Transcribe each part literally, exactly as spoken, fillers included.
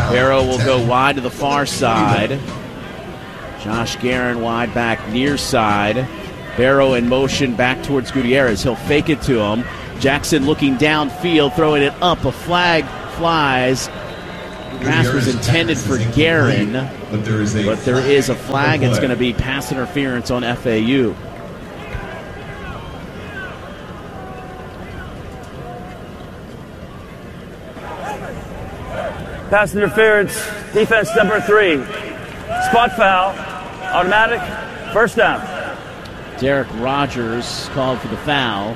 Barrow will go wide to the far side. Josh Guerin wide back near side. Barrow in motion back towards Gutierrez. He'll fake it to him. Jackson looking downfield, throwing it up. A flag flies. The pass was intended for Guerin, but there is a, but there is a flag. It's going to be pass interference on F A U. Pass interference, defense number three. Spot foul, automatic, first down. Derek Rogers called for the foul.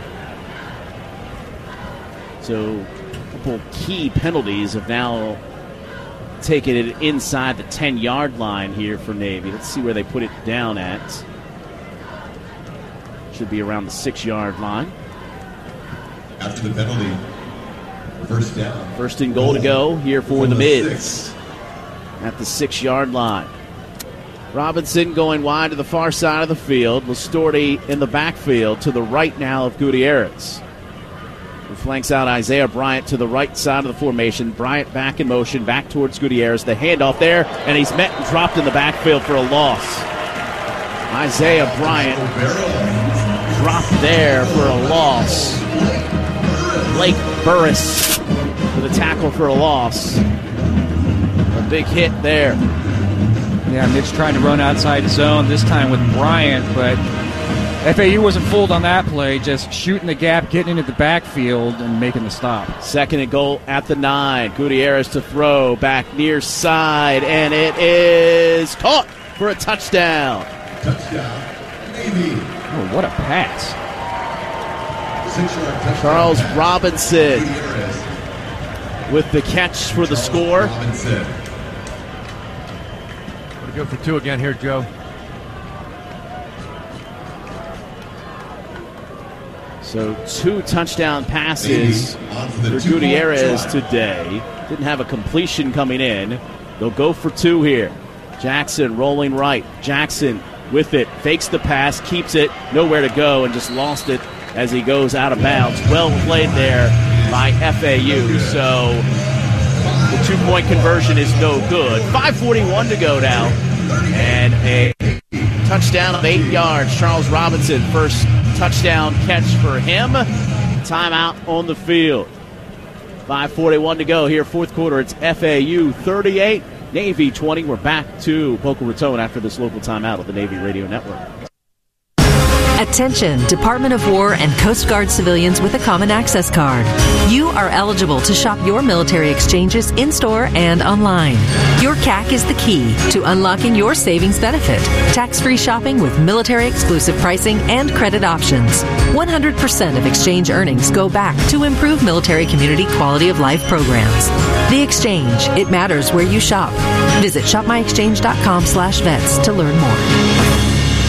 So a couple key penalties have now taken it inside the ten-yard line here for Navy. Let's see where they put it down at. Should be around the six-yard line. After the penalty, first down. First and goal to go here for the Mids at the six-yard line. Robinson going wide to the far side of the field. Listorti in the backfield to the right now of Gutierrez. He flanks out Isaiah Bryant to the right side of the formation. Bryant back in motion, back towards Gutierrez. The handoff there, and he's met and dropped in the backfield for a loss. Isaiah Bryant dropped there for a loss. Blake Burris with a tackle for a loss. A big hit there. Yeah, Mitch trying to run outside zone, this time with Bryant, but F A U wasn't fooled on that play, just shooting the gap, getting into the backfield, and making the stop. Second and goal at the nine. Gutierrez to throw, back near side, and it is caught for a touchdown. Touchdown, Navy. Oh, what a pass. Six-yard Charles touchdown Robinson Gutierrez. with the catch for the Charles score. Robinson. Go for two again here, Joe. So two touchdown passes for Gutierrez today. Didn't have a completion coming in. They'll go for two here. Jackson rolling right. Jackson with it. Fakes the pass. Keeps it. Nowhere to go and just lost it as he goes out of bounds. Well played there by F A U. So the two-point conversion is no good. five forty-one to go now. And a touchdown of eight yards. Charles Robinson, first touchdown catch for him. Timeout on the field. five forty-one to go here, fourth quarter. It's F A U thirty-eight, Navy twenty. We're back to Boca Raton after this local timeout of the Navy Radio Network. Attention, Department of War and Coast Guard civilians with a Common Access Card. You are eligible to shop your military exchanges in-store and online. Your C A C is the key to unlocking your savings benefit. Tax-free shopping with military-exclusive pricing and credit options. one hundred percent of exchange earnings go back to improve military community quality of life programs. The Exchange. It matters where you shop. Visit shop my exchange dot com slash vets to learn more.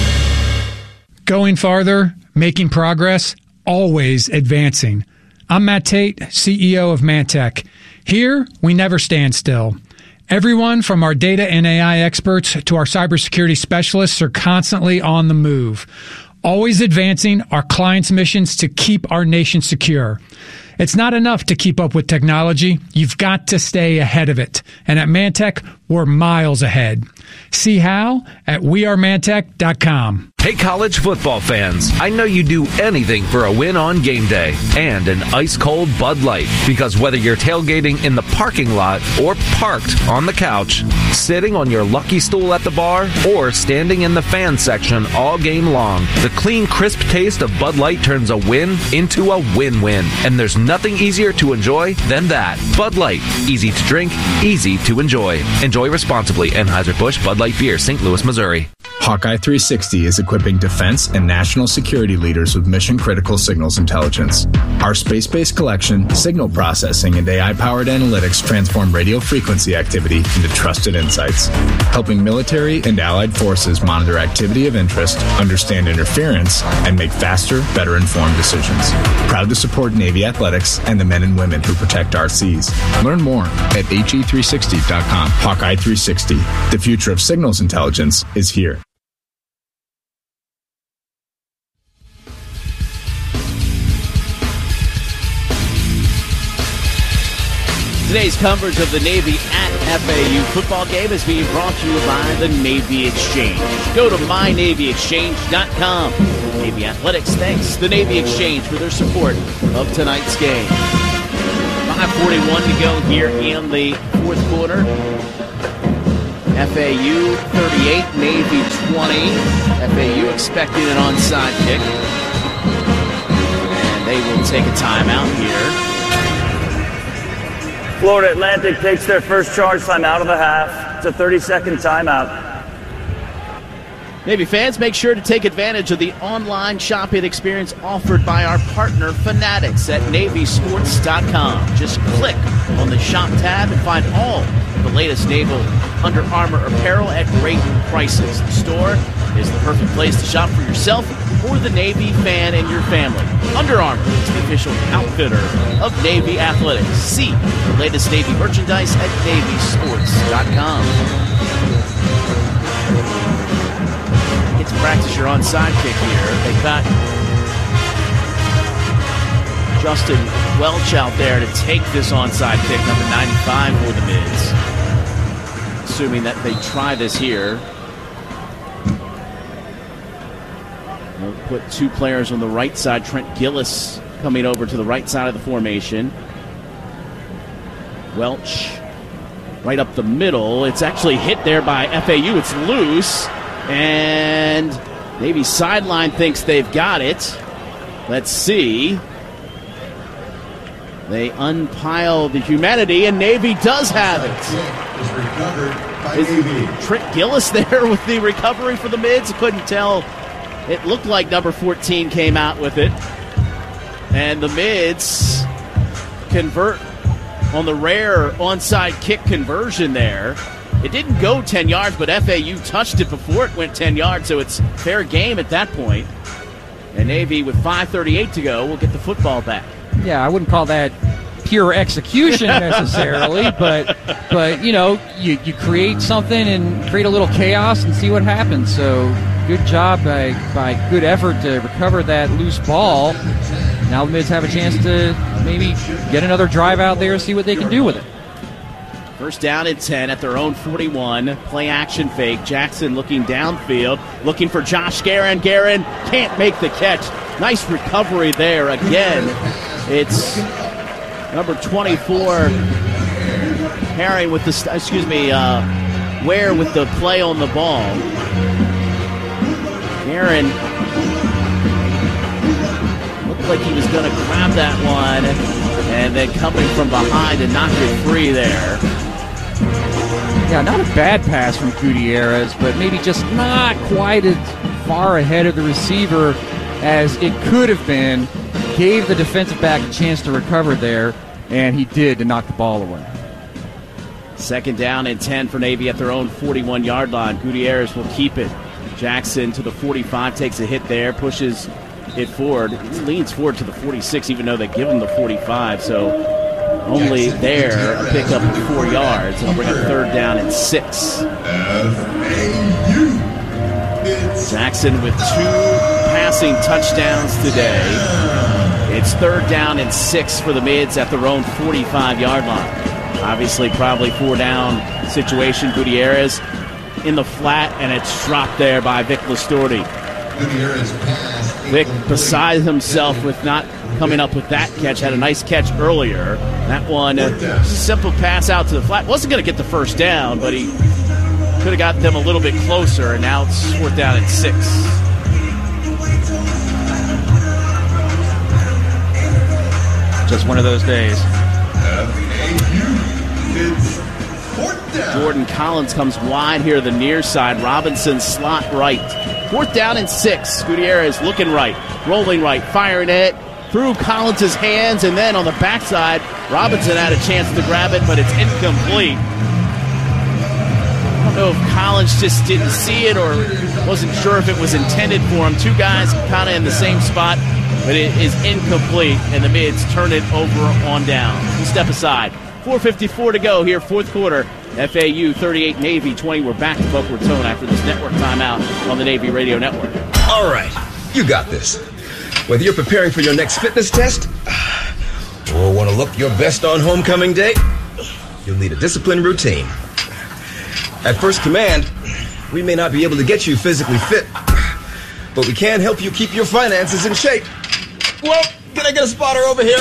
Going farther, making progress, always advancing. I'm Matt Tate, C E O of Mantech. Here, we never stand still. Everyone from our data and A I experts to our cybersecurity specialists are constantly on the move, always advancing our clients' missions to keep our nation secure. It's not enough to keep up with technology. You've got to stay ahead of it. And at Mantech, we're miles ahead. See how at we are mantech dot com. Hey, college football fans, I know you do anything for a win on game day and an ice-cold Bud Light. Because whether you're tailgating in the parking lot or parked on the couch, sitting on your lucky stool at the bar, or standing in the fan section all game long, the clean, crisp taste of Bud Light turns a win into a win-win. And there's nothing easier to enjoy than that. Bud Light. Easy to drink, easy to enjoy. Enjoy responsibly. Anheuser-Busch Bud Light Beer, Saint Louis, Missouri. Hawkeye three sixty is equipping defense and national security leaders with mission-critical signals intelligence. Our space-based collection, signal processing, and A I-powered analytics transform radio frequency activity into trusted insights, helping military and allied forces monitor activity of interest, understand interference, and make faster, better-informed decisions. Proud to support Navy athletics and the men and women who protect our seas. Learn more at H E three sixty dot com. Hawkeye three sixty. The future of signals intelligence is here. Today's coverage of the Navy at F A U football game is being brought to you by the Navy Exchange. Go to my navy exchange dot com. Navy Athletics thanks the Navy Exchange for their support of tonight's game. five forty-one to go here in the fourth quarter. F A U thirty-eight, Navy twenty. F A U expecting an onside kick. And they will take a timeout here. Florida Atlantic takes their first charge time out of the half. It's a thirty-second timeout. Navy fans, make sure to take advantage of the online shopping experience offered by our partner Fanatics at navy sports dot com. Just click on the shop tab and find all the latest naval Under Armour apparel at great prices. The store is the perfect place to shop for yourself or the Navy fan and your family. Under Armour is the official outfitter of Navy Athletics. See the latest Navy merchandise at navy sports dot com. Get to practice your onside kick here. They got Justin Welch out there to take this onside kick, number ninety-five for the Mids. Assuming that they try this here. We'll put two players on the right side. Trent Gillis coming over to the right side of the formation. Welch right up the middle. It's actually hit there by F A U. It's loose. And Navy sideline thinks they've got it. Let's see. They unpile the humanity, and Navy does have it. Is Trent Gillis there with the recovery for the Mids? Couldn't tell. It looked like number fourteen came out with it. And the Mids convert on the rare onside kick conversion there. It didn't go ten yards, but F A U touched it before it went ten yards, so it's fair game at that point. And Navy, with five thirty-eight to go, will get the football back. Yeah, I wouldn't call that pure execution necessarily, but but you know, you, you create something and create a little chaos and see what happens. So good job by by good effort to recover that loose ball. Now the Mids have a chance to maybe get another drive out there and see what they can do with it. First down at ten at their own forty-one. Play action fake. Jackson looking downfield, looking for Josh Guerin. Guerin can't make the catch. Nice recovery there again. It's number twenty-four, Herring with the, excuse me, uh, Ware with the play on the ball. Guerin looked like he was going to grab that one, and then coming from behind and knock it free there. Yeah, not a bad pass from Gutierrez, but maybe just not quite as far ahead of the receiver as it could have been. Gave the defensive back a chance to recover there, and he did to knock the ball away. Second down and ten for Navy at their own forty-one-yard line. Gutierrez will keep it. Jackson to the forty-five, takes a hit there, pushes it forward. He leans forward to the forty-six, even though they give him the forty-five, so only there, a pickup of four yards. It'll bring a third down and six. Jackson with two passing touchdowns today. It's third down and six for the Mids at their own forty-five-yard line. Obviously, probably four-down situation. Gutierrez in the flat, and it's dropped there by Vic Listorti. Vic, beside himself with not coming up with that catch, had a nice catch earlier. That one, a simple pass out to the flat. Wasn't going to get the first down, but he could have got them a little bit closer, and now it's fourth down and six. Just one of those days. Jordan Collins comes wide here, the near side. Robinson slot right. Fourth down and six. Gutierrez looking right, rolling right, firing it through Collins' hands, and then on the backside, Robinson had a chance to grab it, but it's incomplete. I don't know if Collins just didn't see it or wasn't sure if it was intended for him. Two guys kind of in the same spot, but it is incomplete, and the Mids turn it over on down. We'll step aside. four fifty-four to go here, fourth quarter. F A U thirty-eight, Navy twenty. We're back to Boca Raton after this network timeout on the Navy Radio Network. All right, you got this. Whether you're preparing for your next fitness test or want to look your best on homecoming day, you'll need a disciplined routine. At First Command, we may not be able to get you physically fit, but we can help you keep your finances in shape. Well, can I get a spotter over here?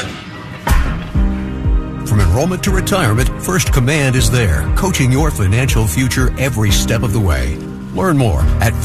From enrollment to retirement, First Command is there, coaching your financial future every step of the way. Learn more at